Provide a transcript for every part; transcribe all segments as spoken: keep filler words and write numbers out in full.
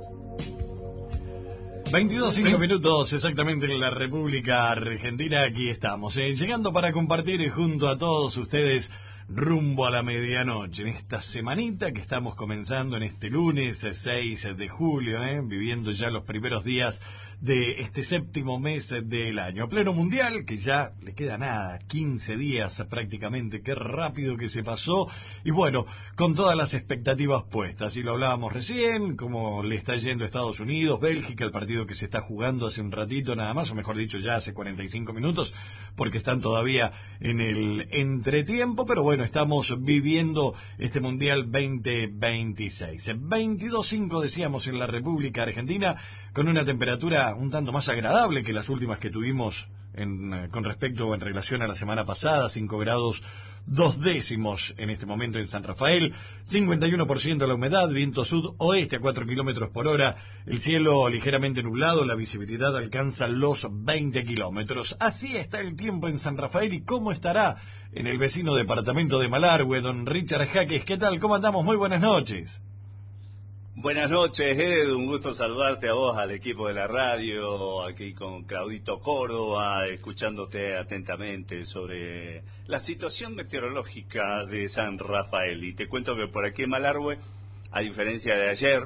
veintidós, cinco minutos exactamente en la República Argentina. Aquí estamos, eh, llegando para compartir junto a todos ustedes rumbo a la medianoche, en esta semanita que estamos comenzando en este lunes seis de julio, eh, viviendo ya los primeros días de este séptimo mes del año. Pleno mundial, que ya le queda nada, quince días prácticamente, qué rápido que se pasó, y bueno, con todas las expectativas puestas, y lo hablábamos recién, cómo le está yendo a Estados Unidos, Bélgica, el partido que se está jugando hace un ratito nada más, o mejor dicho ya hace cuarenta y cinco minutos, porque están todavía en el entretiempo, pero bueno, estamos viviendo este Mundial veinte veintiséis. veintidós cinco decíamos en la República Argentina, con una temperatura un tanto más agradable que las últimas que tuvimos en, con respecto o en relación a la semana pasada, cinco grados dos décimos en este momento en San Rafael, cincuenta y uno por ciento la humedad, viento sud-oeste a cuatro kilómetros por hora, el cielo ligeramente nublado, la visibilidad alcanza los veinte kilómetros. Así está el tiempo en San Rafael. ¿Y cómo estará en el vecino departamento de Malargüe? Don Richard Jaques, ¿qué tal? ¿Cómo andamos? Muy buenas noches. Buenas noches, Ed, un gusto saludarte a vos, al equipo de la radio, aquí con Claudito Córdoba, escuchándote atentamente sobre la situación meteorológica de San Rafael. Y te cuento que por aquí en Malargüe, a diferencia de ayer,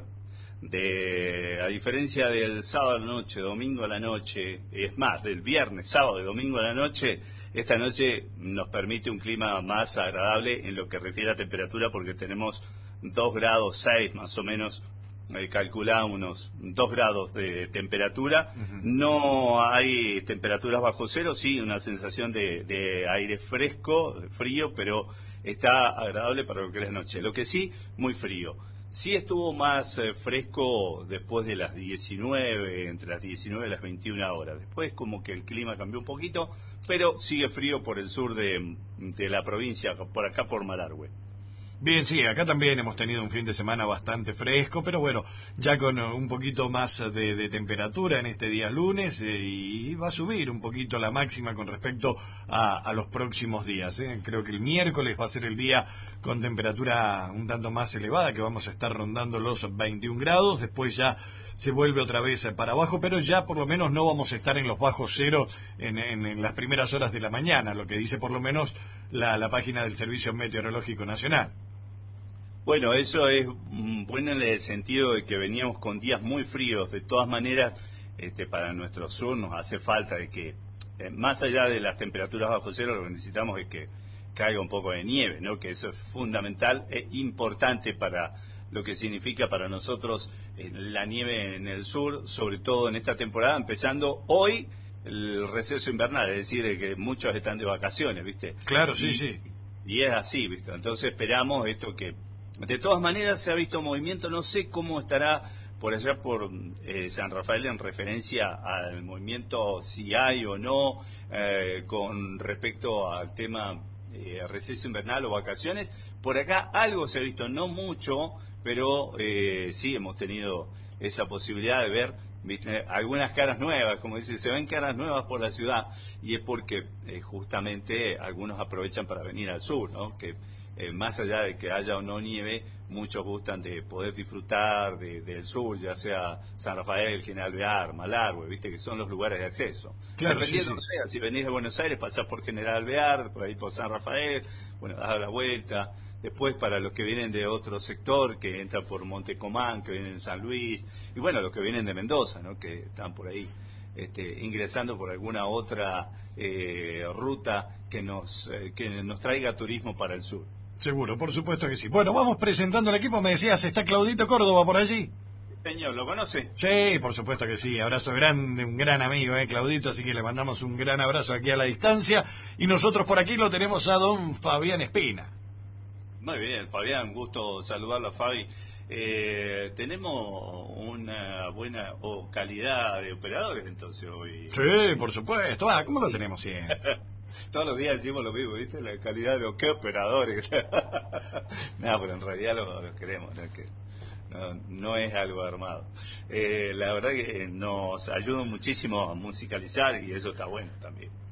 de a diferencia del sábado a la noche, domingo a la noche, es más, del viernes, sábado y domingo a la noche, esta noche nos permite un clima más agradable en lo que refiere a temperatura, porque tenemos dos grados seis más o menos, eh, calculá unos dos grados de temperatura. Uh-huh. No hay temperaturas bajo cero, sí, una sensación de, de aire fresco, frío, pero está agradable para lo que es la noche. Lo que sí, muy frío. Sí estuvo más eh, fresco después de las diecinueve, entre las diecinueve y las veintiuna horas. Después como que el clima cambió un poquito, pero sigue frío por el sur de, de la provincia, por acá por Malargüe. Bien, sí, acá también hemos tenido un fin de semana bastante fresco, pero bueno, ya con un poquito más de, de temperatura en este día lunes, eh, y va a subir un poquito la máxima con respecto a, a los próximos días. Eh. Creo que el miércoles va a ser el día con temperatura un tanto más elevada, que vamos a estar rondando los veintiún grados, después ya se vuelve otra vez para abajo, pero ya por lo menos no vamos a estar en los bajos cero en, en, en las primeras horas de la mañana, lo que dice por lo menos la, la página del Servicio Meteorológico Nacional. Bueno, eso es bueno en el sentido de que veníamos con días muy fríos. De todas maneras, este, para nuestro sur nos hace falta de que, eh, más allá de las temperaturas bajo cero, lo que necesitamos es que caiga un poco de nieve, ¿no? Que eso es fundamental, es importante para lo que significa para nosotros eh, la nieve en el sur, sobre todo en esta temporada, empezando hoy el receso invernal, es decir, que muchos están de vacaciones, ¿viste? Claro, sí, y, sí. Y es así, ¿viste? Entonces esperamos esto que... De todas maneras se ha visto movimiento, no sé cómo estará por allá por eh, San Rafael en referencia al movimiento, si hay o no, eh, con respecto al tema eh, receso invernal o vacaciones. Por acá algo se ha visto, no mucho, pero eh, sí hemos tenido esa posibilidad de ver, ¿viste?, algunas caras nuevas, como dice, se ven caras nuevas por la ciudad, y es porque eh, justamente algunos aprovechan para venir al sur, ¿no? Que Eh, más allá de que haya o no nieve, muchos gustan de poder disfrutar de, del sur, ya sea San Rafael, General Alvear, Malargüe, viste que son los lugares de acceso. Claro, Dependiendo, sí, sí. no sé, si venís de Buenos Aires, pasás por General Alvear, por ahí por San Rafael, bueno, das la vuelta. Después para los que vienen de otro sector, que entran por Montecomán, que vienen de San Luis, y bueno, los que vienen de Mendoza, ¿no?, que están por ahí este, ingresando por alguna otra eh, ruta que nos, eh, que nos traiga turismo para el sur. Seguro, por supuesto que sí. Bueno, vamos presentando el equipo. Me decías, ¿está Claudito Córdoba por allí? Señor, ¿lo conoce? Sí, por supuesto que sí. Abrazo grande, un gran amigo, eh, Claudito, así que le mandamos un gran abrazo aquí a la distancia. Y nosotros por aquí lo tenemos a don Fabián Espina. Muy bien, Fabián, gusto saludarlo a Fabi. Eh, tenemos una buena o calidad de operadores entonces hoy. Sí, por supuesto. Ah, ¿cómo lo tenemos siempre? Todos los días decimos lo mismo, ¿viste? La calidad de los que operadores. No, pero en realidad los lo queremos, ¿no? Que no, no es algo armado. Eh, la verdad que nos ayuda muchísimo a musicalizar y eso está bueno también.